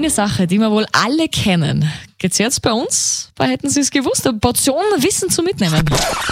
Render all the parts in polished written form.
eine Sache, die wir wohl alle kennen. Geht's jetzt bei uns? Bei Hätten Sie es gewusst? Eine Portion Wissen zum Mitnehmen.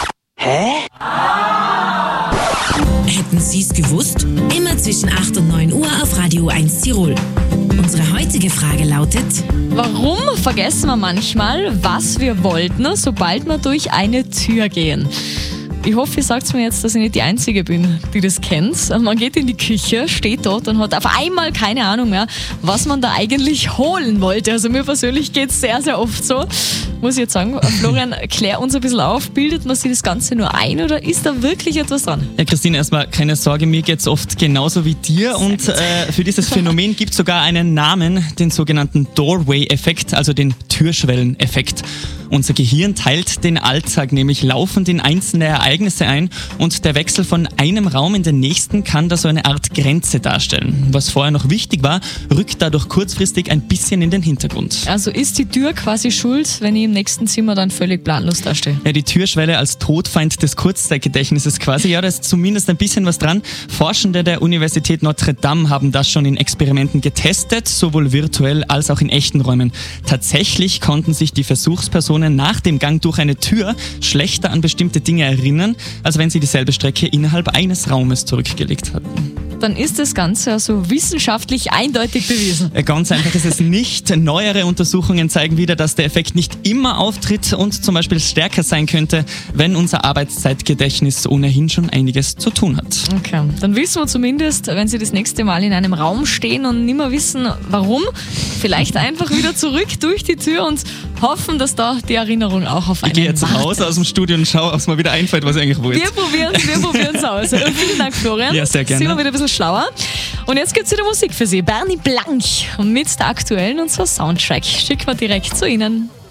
Hätten Sie es gewusst? Immer zwischen 8 und 9 Uhr auf Radio 1 Tirol. Unsere heutige Frage lautet: Warum vergessen wir manchmal, was wir wollten, sobald wir durch eine Tür gehen? Ich hoffe, ihr sagt mir jetzt, dass ich nicht die Einzige bin, die das kennt. Man geht in die Küche, steht dort und hat auf einmal keine Ahnung mehr, was man da eigentlich holen wollte. Also mir persönlich geht es sehr, sehr oft so. Muss ich jetzt sagen, Florian, klär uns ein bisschen auf. Bildet man sich das Ganze nur ein oder ist da wirklich etwas dran? Ja, Christine, erstmal keine Sorge, mir geht es oft genauso wie dir. Und für dieses Phänomen gibt es sogar einen Namen, den sogenannten Doorway-Effekt, also den Türschwellen-Effekt. Unser Gehirn teilt den Alltag nämlich laufend in einzelne Ereignisse ein und der Wechsel von einem Raum in den nächsten kann da so eine Art Grenze darstellen. Was vorher noch wichtig war, rückt dadurch kurzfristig ein bisschen in den Hintergrund. Also ist die Tür quasi schuld, wenn ich im nächsten Zimmer dann völlig planlos dastehe? Ja, die Türschwelle als Todfeind des Kurzzeitgedächtnisses quasi, ja, da ist zumindest ein bisschen was dran. Forschende der Universität Notre Dame haben das schon in Experimenten getestet, sowohl virtuell als auch in echten Räumen. Tatsächlich konnten sich die Versuchspersonen nach dem Gang durch eine Tür schlechter an bestimmte Dinge erinnern, als wenn sie dieselbe Strecke innerhalb eines Raumes zurückgelegt hatten. Dann ist das Ganze also wissenschaftlich eindeutig bewiesen. Ganz einfach ist es nicht. Neuere Untersuchungen zeigen wieder, dass der Effekt nicht immer auftritt und zum Beispiel stärker sein könnte, wenn unser Arbeitszeitgedächtnis ohnehin schon einiges zu tun hat. Okay, dann wissen wir zumindest, wenn Sie das nächste Mal in einem Raum stehen und nicht mehr wissen, warum, vielleicht einfach wieder zurück durch die Tür und hoffen, dass da die Erinnerung auch auf einen Ich gehe jetzt wartet. raus aus dem Studio und schaue, ob es mir wieder einfällt, was ich eigentlich wollte. Wir probieren es aus. Vielen Dank, Florian. Ja, sehr gerne. Sind wir wieder ein bisschen schlauer. Und jetzt gibt es wieder Musik für Sie. Bernie Blank mit der aktuellen und so Soundtrack. Schicken wir direkt zu Ihnen.